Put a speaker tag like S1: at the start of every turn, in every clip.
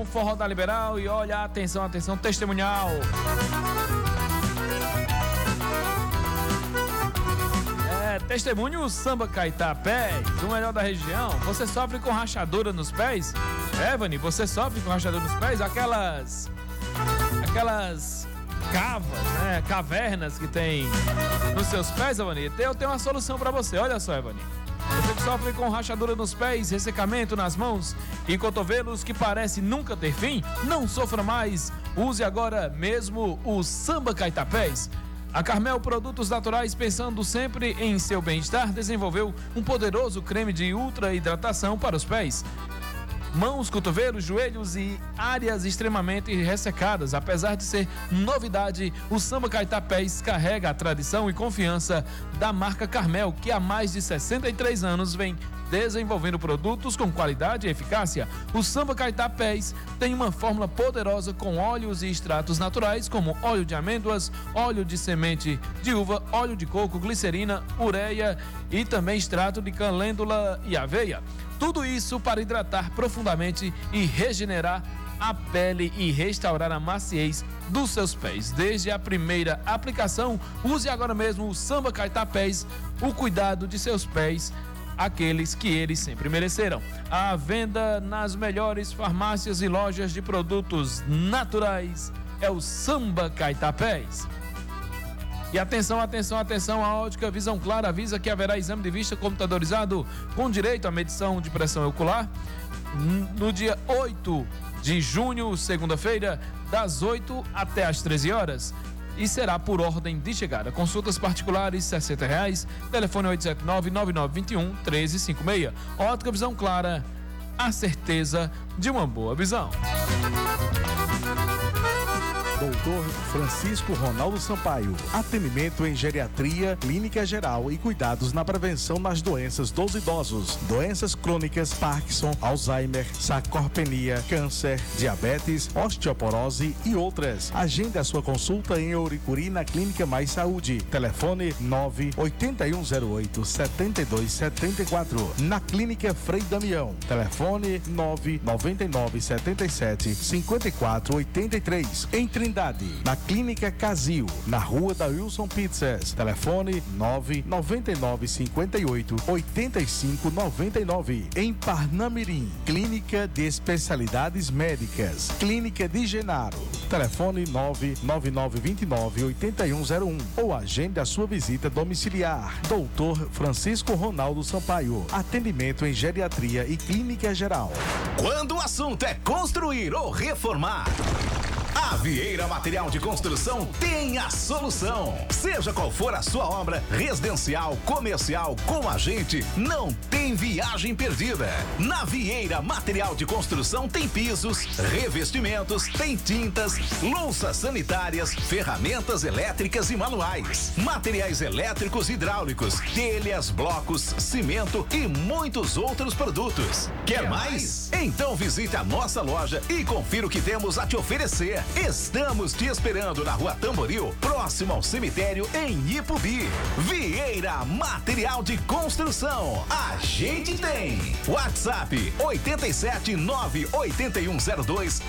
S1: Atenção, Forró da Liberal e olha, atenção, testemunhal. Testemunho Samba Caetá Pés, o melhor da região. Você sofre com rachadura nos pés? Vani, você sofre com rachadura nos pés? Aquelas cavas, né? Cavernas que tem nos seus pés, Vani. Eu tenho uma solução pra você, olha só, Vani. Você que sofre com rachadura nos pés, ressecamento nas mãos e cotovelos que parece nunca ter fim, não sofra mais. Use agora mesmo o Samba Caetá Pés. A Carmel Produtos Naturais, pensando sempre em seu bem-estar, desenvolveu um poderoso creme de ultra hidratação para os pés, mãos, cotovelos, joelhos e áreas extremamente ressecadas. Apesar de ser novidade, o Samba Caetá Pés carrega a tradição e confiança da marca Carmel, que há mais de 63 anos vem desenvolvendo produtos com qualidade e eficácia. O Samba Caetá Pés tem uma fórmula poderosa com óleos e extratos naturais como óleo de amêndoas, óleo de semente de uva, óleo de coco, glicerina, ureia e também extrato de calêndula e aveia. Tudo isso para hidratar profundamente e regenerar a pele e restaurar a maciez dos seus pés. Desde a primeira aplicação, use agora mesmo o Samba Caetá Pés, o cuidado de seus pés, aqueles que eles sempre mereceram. À venda nas melhores farmácias e lojas de produtos naturais é o Samba Caetá Pés. E atenção, a Ótica Visão Clara avisa que haverá exame de vista computadorizado com direito à medição de pressão ocular no dia 8 de junho, segunda-feira, das 8 até as 13 horas. E será por ordem de chegada. Consultas particulares, R$60. Telefone 879-9921-1356. Ótica Visão Clara, a certeza de uma boa visão.
S2: Doutor Francisco Ronaldo Sampaio. Atendimento em geriatria, clínica geral e cuidados na prevenção nas doenças dos idosos. Doenças crônicas, Parkinson, Alzheimer, sarcopenia, câncer, diabetes, osteoporose e outras. Agende a sua consulta em Ouricuri na Clínica Mais Saúde. Telefone 98108-7274. Na Clínica Frei Damião. Telefone 99977-5483. Em Trindade, na Clínica Casil, na Rua da Wilson Pizzas. Telefone 99958-8599. Em Parnamirim, Clínica de Especialidades Médicas. Clínica de Genaro. Telefone 99929-8101. Ou agende a sua visita domiciliar. Doutor Francisco Ronaldo Sampaio. Atendimento em geriatria e clínica geral.
S3: Quando o assunto é construir ou reformar, a Vieira Material de Construção tem a solução. Seja qual for a sua obra, residencial, comercial, com a gente, não tem viagem perdida. Na Vieira Material de Construção tem pisos, revestimentos, tem tintas, louças sanitárias, ferramentas elétricas e manuais, materiais elétricos e hidráulicos, telhas, blocos, cimento e muitos outros produtos. Quer mais? Então visite a nossa loja e confira o que temos a te oferecer. Estamos te esperando na Rua Tamboril, próximo ao cemitério em Ipubi. Vieira Material de Construção. A gente tem. WhatsApp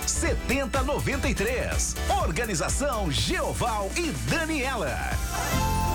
S3: 879-8102-7093. Organização Geoval e Daniela.